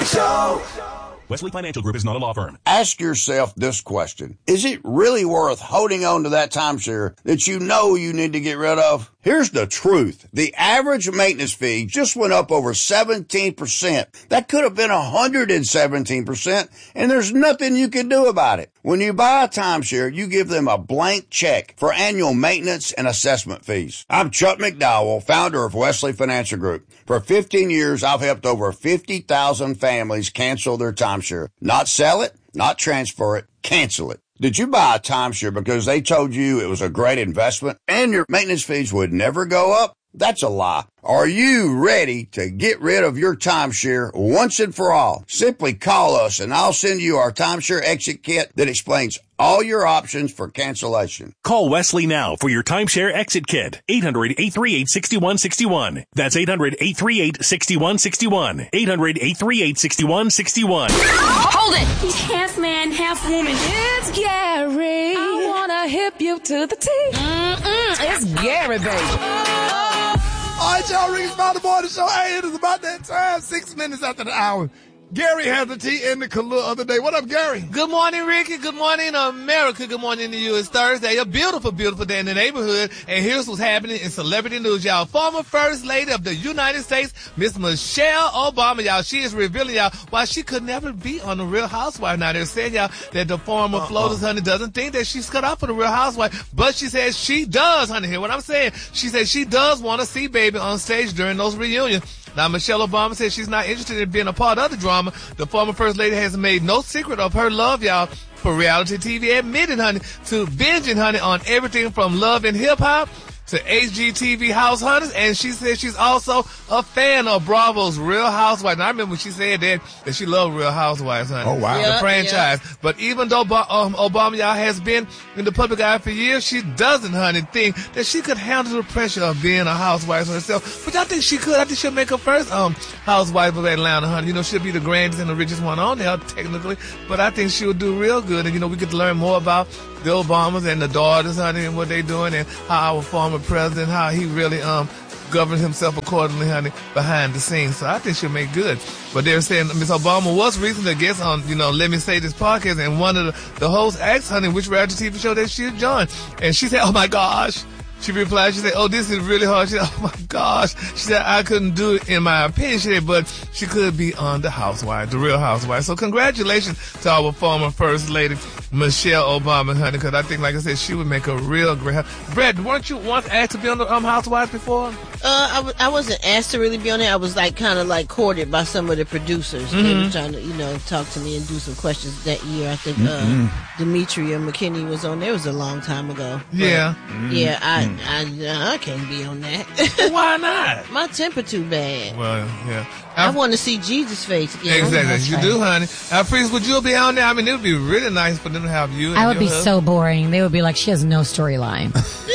Show. Wesley Financial Group is not a law firm. Ask yourself this question. Is it really worth holding on to that timeshare that you know you need to get rid of? Here's the truth. The average maintenance fee just went up over 17%. That could have been 117%, and there's nothing you can do about it. When you buy a timeshare, you give them a blank check for annual maintenance and assessment fees. I'm Chuck McDowell, founder of Wesley Financial Group. For 15 years, I've helped over 50,000 families cancel their timeshare. Not sell it, not transfer it, cancel it. Did you buy a timeshare because they told you it was a great investment and your maintenance fees would never go up? That's a lie. Are you ready to get rid of your timeshare once and for all? Simply call us and I'll send you our timeshare exit kit that explains all your options for cancellation. Call Wesley now for your timeshare exit kit. 800-838-6161. That's 800-838-6161. 800-838-6161. Hold it! He's half man, half woman. It's Gary. I wanna hip you to the T. It's Gary, baby. All right, y'all, Ricky Smiley Morning Show. Hey, it is about that time, 6 minutes after the hour. Gary has the tea in the Kahlua of the day. What up, Gary? Good morning, Ricky. Good morning, America. Good morning to you. It's Thursday, a beautiful, beautiful day in the neighborhood. And here's what's happening in celebrity news, y'all. Former First Lady of the United States, Miss Michelle Obama, y'all. She is revealing, y'all, why she could never be on The Real Housewives. Now, they're saying, y'all, that the former Flotus, honey, doesn't think that she's cut off for The Real Housewife. But she says she does, honey. Hear what I'm saying? She says she does want to see baby on stage during those reunions. Now, Michelle Obama says she's not interested in being a part of the drama. The former First Lady has made no secret of her love, y'all, for reality TV, admitting, honey, to binging, honey, on everything from Love and Hip Hop to HGTV House Hunters, and she says she's also a fan of Bravo's Real Housewives. Now, I remember when she said that she loved Real Housewives, honey. Oh, wow. The franchise. Yeah. But even though Obama, y'all, has been in the public eye for years, she doesn't, honey, think that she could handle the pressure of being a housewife herself. But I think she could. I think she'll make her first housewife of Atlanta, honey. You know, she'll be the grandest and the richest one on there, technically. But I think she'll do real good. And, you know, we get to learn more about the Obamas and the daughters, honey, and what they doing, and how our former president, how he really governed himself accordingly, honey, behind the scenes. So I think she'll make good. But they're saying Miss Obama was recently a guest on, you know, Let Me Say This podcast, and one of the hosts asked, honey, which reality TV show that she'd join. And she said, oh my gosh. She replied, she said, oh, this is really hard. She said, oh my gosh. She said, I couldn't do it in my opinion. She said, but she could be on The Housewives, The Real Housewives. So congratulations to our former First Lady, Michelle Obama, honey, because I think, like I said, she would make a real great. Brett, weren't you once asked to be on the Housewives before? I wasn't asked to really be on it. I was kind of courted by some of the producers. Mm-hmm. They were trying to, you know, talk to me and do some questions that year. I think Demetria McKinney was on there. It was a long time ago. Yeah. Yeah, I can't be on that. Why not? My temper too bad. Well, yeah. I want to see Jesus' face again. Exactly. You do, honey. Priest, would you be on there? I mean, it would be really nice for them to have you. I would be so boring. They would be like, she has no storyline.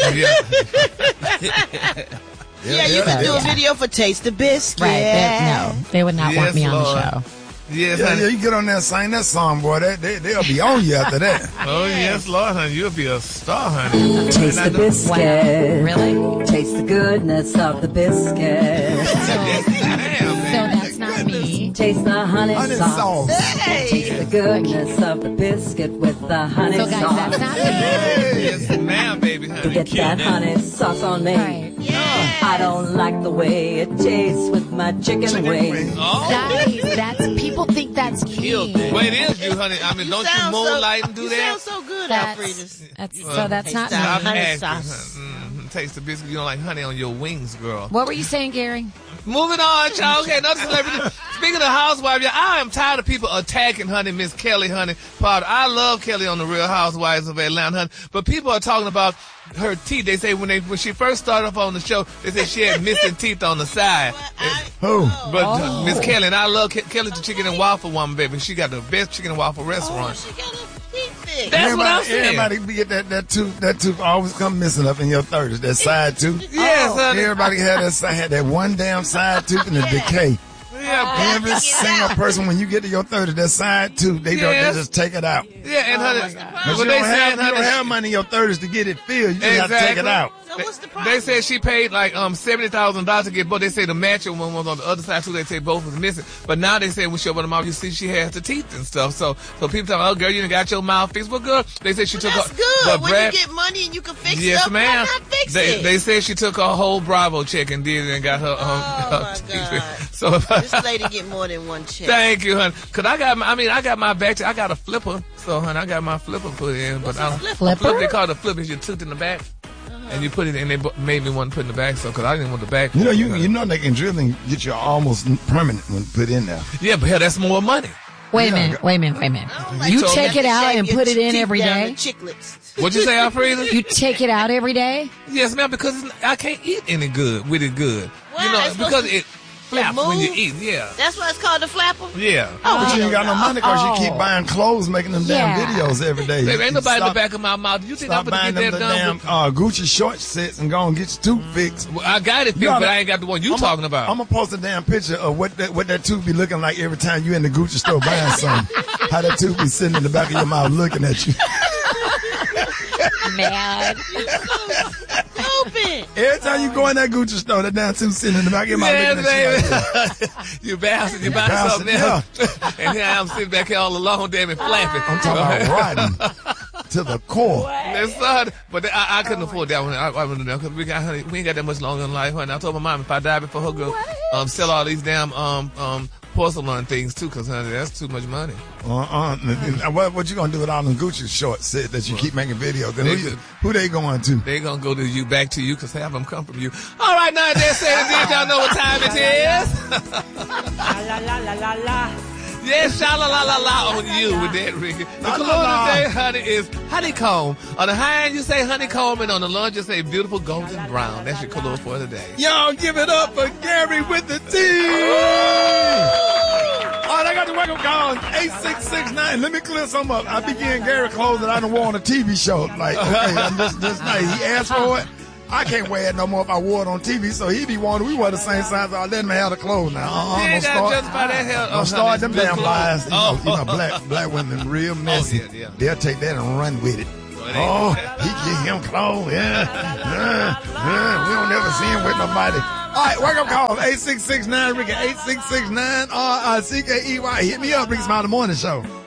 Yeah, you could do a video for Taste the Biscuit. Right. No, they would not want me on the show. Yes, yeah, you get on there and sing that song, boy. They'll be on you after that. Oh, yes, Lord, honey. You'll be a star, honey. Taste the biscuit. Wow. Really? Taste the goodness of the biscuit. So that's not me. Taste the honey sauce. Hey. Taste the goodness of the biscuit with the honey sauce. So guys, that's not me. Yes, ma'am, baby, honey. Get that honey sauce on me. Right. Yeah. I don't like the way it tastes with my chicken wings. Oh. That's people think that's cute. Well, it is you, honey. I mean, don't you moonlight and do that? You sound so good, Alfredus. So that's not me. Honey sauce. Taste the biscuit. You don't like honey on your wings, girl. What were you saying, Gary? Moving on, y'all. Okay, another celebrity. Speaking of housewives, I am tired of people attacking, honey, Miss Kelly, honey, Potter. I love Kelly on The Real Housewives of Atlanta, honey. But people are talking about her teeth. They say when she first started off on the show, they said she had missing teeth on the side. Who? But Miss Kelly, and I love Kelly, the chicken and waffle woman, baby. She got the best chicken and waffle restaurant. She got a teeth fix. That's what I'm saying. Everybody get that tooth always come missing up in your 30s. That side tooth. Yes, honey. Everybody had that one damn side tooth in the decay. Yeah, every single person, when you get to your 30s, that side tooth, they just take it out. Yeah, and honey, But you don't have money in your 30s to get it filled. You just have to take it out. So what's the problem? They said she paid like $70,000 to get both. They say the matching one was on the other side too. They say both was missing. But now they say when she opened her mouth, you see she has the teeth and stuff. So people tell her, oh girl, you done got your mouth fixed. Well, good. They said she took that's her. good. But When you get money and you can fix yes, it, ma'am. why not fix it? They said she took her whole Bravo check and did it and got her. Oh my God. So this lady get more than one check. Thank you, honey. Cause I got my back. I got a flipper. So, honey, I got my flipper put in. What's but a flipper? Flip, they call it a flipper. Is your tooth in the back, and you put it in. They made me want to put in the back. So, cause I didn't want the back. You know they can drill and get you almost permanent when put in there. Yeah, but hell, that's more money. Wait a minute. You take it out and put it in every day? What'd you say, Alfreda? You take it out every day? Yes, ma'am, because I can't eat any good with it good. Why? You know, It's because supposed it flaps when you eat. Yeah. That's why it's called the flapper? Yeah. But you ain't got no money because you keep buying clothes, making them damn videos every day. Baby, ain't You nobody in the stop- back of my mouth. You think I'm Stop going to buying get them that the done? damn Gucci short sets and go and get your tooth fixed. Well, I got it fixed, but I ain't got the one you talking about. I'm gonna post a damn picture of what that tooth be looking like every time you in the Gucci store buying something. How that tooth be sitting in the back of your mouth looking at you. Mad. Stupid. Every time you go in that Gucci store, that damn tooth sitting in the back of your mouth looking at you. Like You bouncing, you buying something else. And here I'm sitting back here all alone, damn it, flapping. I'm talking about riding to the core. That's son, but I couldn't afford that one. I wouldn't know because we ain't got that much longer in life, honey. I told my mom if I die before her, go sell all these damn porcelain things too, because honey, that's too much money. What you gonna do with all them Gucci shorts that you keep making videos? Then who they going to? They gonna go to you, back to you, because half of them come from you. All right, now that's it. Did y'all know what time it is? La la la la la. Yes, sha-la-la-la-la on you with that, Ricky. The cologne today, honey, is honeycomb. On the high end, you say honeycomb, and on the lunch, you say beautiful golden brown. That's your cologne for today. Y'all give it up for Gary with the T. All right, I got the wake up call 8669. Let me clear some up. I began Gary clothes that I done wore on a TV show. Like, okay, this night he asked for it. I can't wear it no more if I wore it on TV, so he be wanting. We wear the same size. I let him have the clothes now. Don't start them damn lies. You know, black women real messy. Yeah. They'll take that and run with it. Oh, he get him clothes. Yeah. We don't never see him with nobody. All right, wake up call 8669 Ricky 8669 RICKEY. Hit me up, Ricky Smiley Morning Show.